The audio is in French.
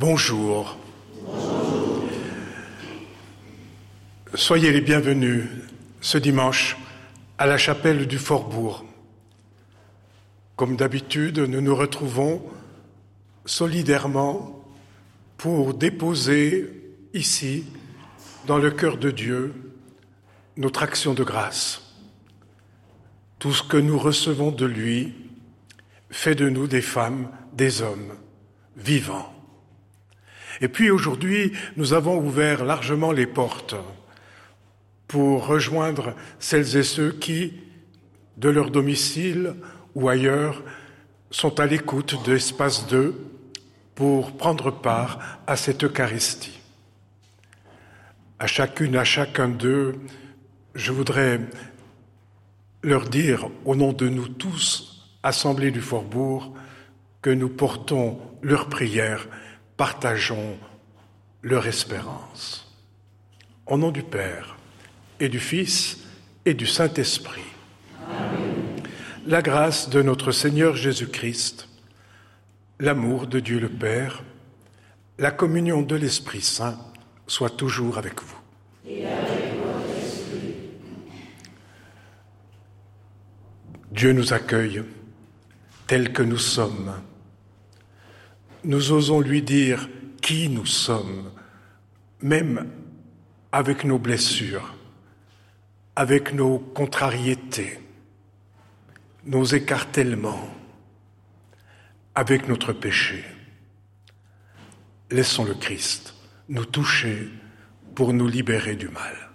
Bonjour. Soyez les bienvenus ce dimanche à la chapelle du Faubourg. Comme d'habitude, nous nous retrouvons solidairement pour déposer ici, dans le cœur de Dieu, notre action de grâce. Tout ce que nous recevons de lui fait de nous des femmes, des hommes vivants. Et puis aujourd'hui, nous avons ouvert largement les portes pour rejoindre celles et ceux qui, de leur domicile ou ailleurs, sont à l'écoute de l'Espace 2 pour prendre part à cette Eucharistie. À chacune, à chacun d'eux, je voudrais leur dire, au nom de nous tous, assemblés du Faubourg, que nous portons leurs prières, partageons leur espérance. Au nom du Père, et du Fils, et du Saint-Esprit. Amen. La grâce de notre Seigneur Jésus-Christ, l'amour de Dieu le Père, la communion de l'Esprit Saint soit toujours avec vous. Et avec votre esprit. Dieu nous accueille tels que nous sommes. Nous osons lui dire qui nous sommes, même avec nos blessures, avec nos contrariétés, nos écartèlements, avec notre péché. Laissons le Christ nous toucher pour nous libérer du mal.